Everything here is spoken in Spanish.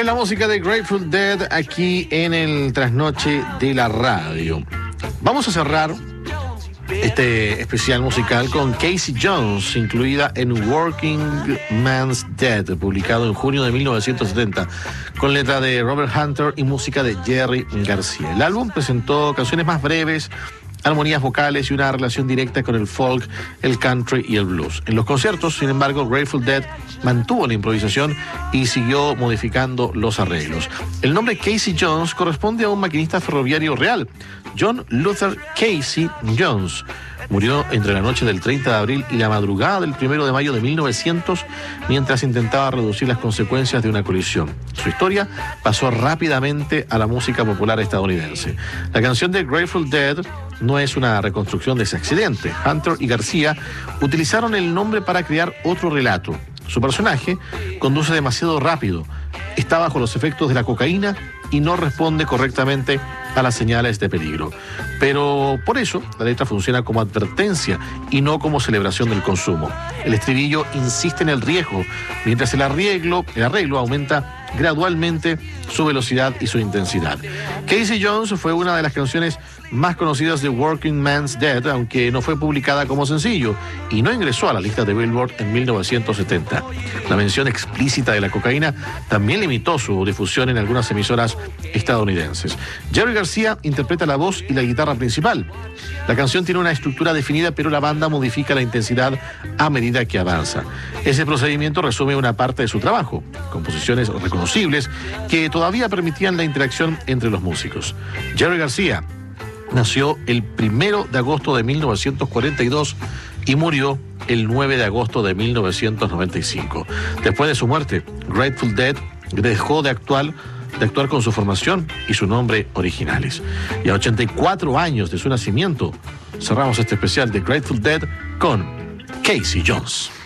la música de Grateful Dead aquí en el Trasnoche de la Radio. Vamos a cerrar este especial musical con Casey Jones, incluida en Working Man's Dead, publicado en junio de 1970, con letra de Robert Hunter y música de Jerry García. El álbum presentó canciones más breves, armonías vocales y una relación directa con el folk, el country y el blues. En los conciertos, sin embargo, Grateful Dead mantuvo la improvisación y siguió modificando los arreglos. El nombre Casey Jones corresponde a un maquinista ferroviario real, John Luther Casey Jones. Murió entre la noche del 30 de abril y la madrugada del 1 de mayo de 1900 mientras intentaba reducir las consecuencias de una colisión. Su historia pasó rápidamente a la música popular estadounidense. La canción de Grateful Dead no es una reconstrucción de ese accidente. Hunter y García utilizaron el nombre para crear otro relato. Su personaje conduce demasiado rápido, está bajo los efectos de la cocaína y no responde correctamente a las señales de peligro. Pero por eso la letra funciona como advertencia y no como celebración del consumo. El estribillo insiste en el riesgo, mientras el arreglo aumenta gradualmente su velocidad y su intensidad. Casey Jones fue una de las canciones más conocidas de Working Man's Dead, aunque no fue publicada como sencillo y no ingresó a la lista de Billboard en 1970. La mención explícita de la cocaína también limitó su difusión en algunas emisoras estadounidenses. Jerry García interpreta la voz y la guitarra principal. La canción tiene una estructura definida, pero la banda modifica la intensidad a medida que avanza. Ese procedimiento resume una parte de su trabajo, composiciones reconocibles que todavía permitían la interacción entre los músicos. Jerry García nació el 1 de agosto de 1942 y murió el 9 de agosto de 1995. Después de su muerte, Grateful Dead dejó de actuar con su formación y su nombre originales. Y a 84 años de su nacimiento, cerramos este especial de Grateful Dead con Casey Jones.